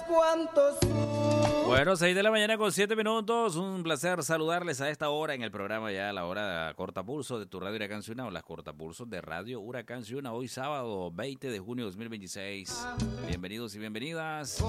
Bueno, 6 de la mañana con 7 minutos. Un placer saludarles a esta hora en el programa, ya a la hora de Cortapulso de tu Radio Huracán Ciuna, o las Cortapulsos de Radio Huracán Ciuna. Hoy sábado 20 de junio de 2026. Bienvenidos y bienvenidas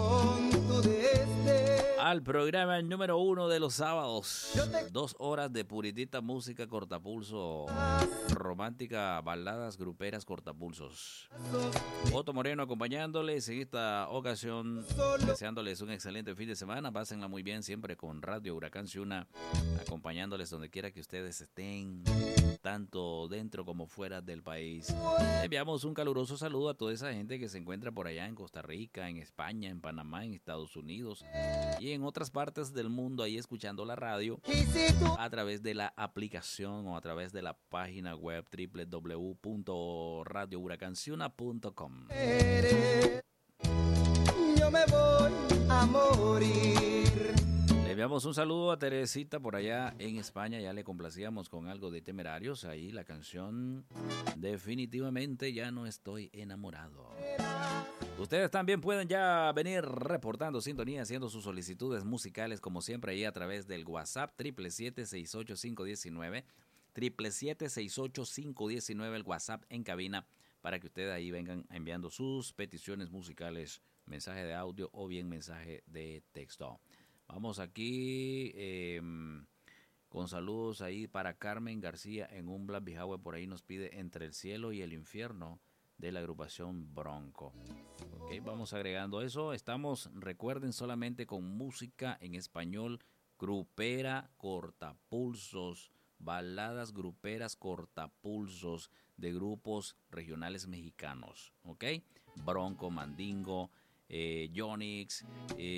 al programa número 1 de los sábados. 2 horas de puritita música cortapulso, romántica, baladas gruperas cortapulsos. Otto Moreno acompañándoles en esta ocasión, deseándoles un excelente fin de semana. Pásenla muy bien siempre con Radio Huracán Ciuna, acompañándoles donde quiera que ustedes estén, tanto dentro como fuera del país. Enviamos un caluroso saludo a toda esa gente que se encuentra por allá en Costa Rica, en España, en Panamá, en Estados Unidos y en otras partes del mundo, ahí escuchando la radio a través de la aplicación o a través de la página web www.radiohuracanciuna.com. Yo me voy a morir. Le enviamos un saludo a Teresita por allá en España. Ya le complacíamos con algo de Temerarios. Ahí la canción Definitivamente ya no estoy enamorado. Ustedes también pueden ya venir reportando sintonía, haciendo sus solicitudes musicales como siempre ahí a través del WhatsApp 777-68519. 777-68519, el WhatsApp en cabina, para que ustedes ahí vengan enviando sus peticiones musicales, mensaje de audio o bien mensaje de texto. Vamos aquí con saludos ahí para Carmen García en Umbla, Bijahue. Por ahí nos pide Entre el cielo y el infierno de la agrupación Bronco. Ok, vamos agregando eso. Estamos, recuerden, solamente con música en español, grupera, cortapulsos, baladas gruperas, cortapulsos de grupos regionales mexicanos. Ok, Bronco, Mandingo, Yonix,